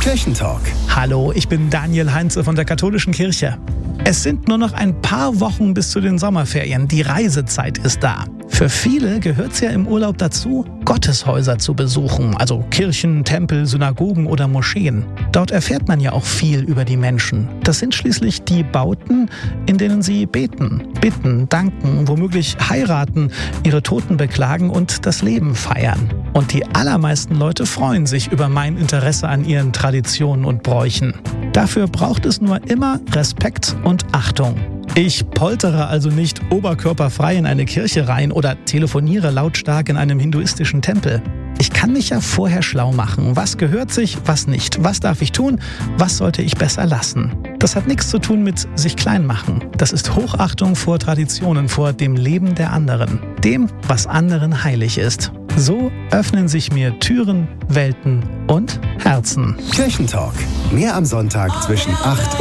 Kirchentalk. Hallo, ich bin Daniel Heinze von der Katholischen Kirche. Es sind nur noch ein paar Wochen bis zu den Sommerferien. Die Reisezeit ist da. Für viele gehört es ja im Urlaub dazu, Gotteshäuser zu besuchen, also Kirchen, Tempel, Synagogen oder Moscheen. Dort erfährt man ja auch viel über die Menschen. Das sind schließlich die Bauten, in denen sie beten, bitten, danken, womöglich heiraten, ihre Toten beklagen und das Leben feiern. Und die allermeisten Leute freuen sich über mein Interesse an ihren Traditionen und Bräuchen. Dafür braucht es nur immer Respekt und Achtung. Ich poltere also nicht oberkörperfrei in eine Kirche rein oder telefoniere lautstark in einem hinduistischen Tempel. Ich kann mich ja vorher schlau machen. Was gehört sich, was nicht? Was darf ich tun? Was sollte ich besser lassen? Das hat nichts zu tun mit sich klein machen. Das ist Hochachtung vor Traditionen, vor dem Leben der anderen. Dem, was anderen heilig ist. So öffnen sich mir Türen, Welten und Herzen. Kirchentalk. Mehr am Sonntag zwischen 8